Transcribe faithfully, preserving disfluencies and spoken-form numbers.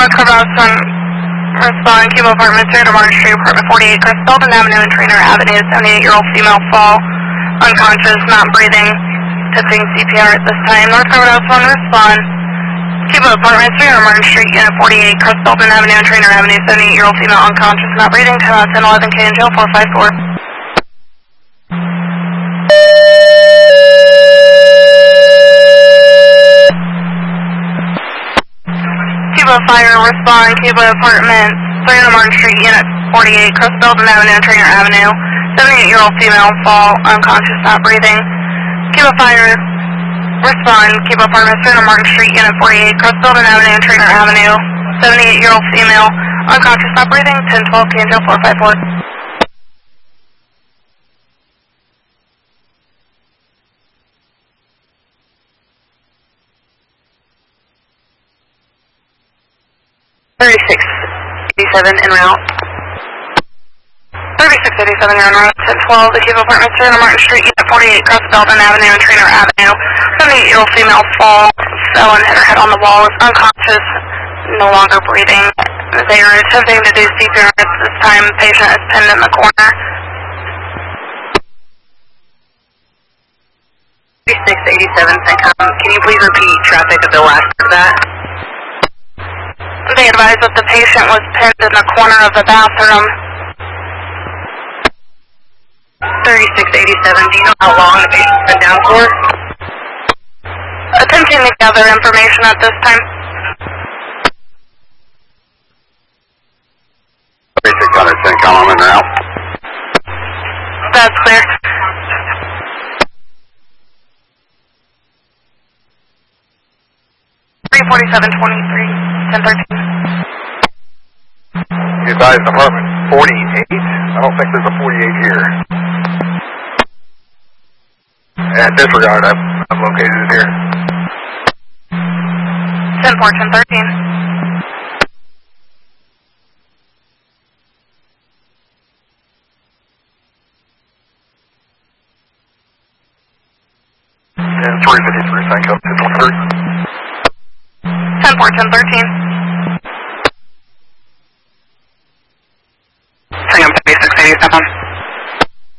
North Clubhouse on respond, Cuba Apartments, here to Martin Street, Apartment forty-eight, Chris Belden Avenue and Trainer Avenue, seventy-eight-year-old female fall, unconscious, not breathing, attempting C P R at this time. North Clubhouse on respond, Cuba Apartments, here to Martin Street, Unit forty-eight, Chris Belden Avenue and Trainer Avenue, seventy-eight-year-old female, unconscious, not breathing, ten out of ten, eleven K in jail, four five four. Cuba Fire, respond, Cuba Apartments, three hundred Martin Street, Unit forty-eight, Chris Belden Avenue and Trainer Avenue, seventy-eight-year-old female, fall, unconscious, not breathing. Cuba Fire, respond, Cuba Apartments, three hundred Martin Street, Unit forty-eight, Chris Belden Avenue and Trainer Avenue, seventy-eight-year-old female, unconscious, not breathing, ten twelve K in jail, four five four. thirty-six eighty-seven en route. thirty-six eighty-seven en route, ten twelve, the Cuba Apartments, three hundred Martin Street, Unit forty-eight, Cross Belden Avenue and Trainer Avenue. seventy-eight-year-old female fall, fell and hit her head on the wall, is unconscious, no longer breathing. They are attempting to do C P R at this time. Patient is pinned in the corner. thirty-six eighty-seven, Centcom, can you please repeat traffic of the last of that? They advised that the patient was pinned in the corner of the bathroom. thirty-six eighty-seven, do you know how long the patient's been down for? Attempting to gather information at this time. thirty-six hundred, Centcom, I'm in now. That's clear. three forty-seven twenty-three, ten thirteen. You advised apartment forty-eight? I don't think there's a forty-eight here. And disregard, I've, I've located it here. ten four, ten thirteen. ten three fifty-three, Centcom, ten four, ten four, ten thirteen.